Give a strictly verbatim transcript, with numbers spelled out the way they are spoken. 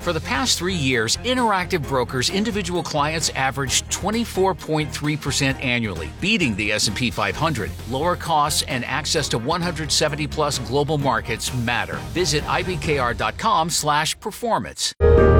For the past three years, Interactive Brokers individual clients averaged twenty-four point three percent annually, beating the S and P five hundred. Lower costs and access to one hundred seventy plus global markets matter. Visit I B K R dot com slash performance.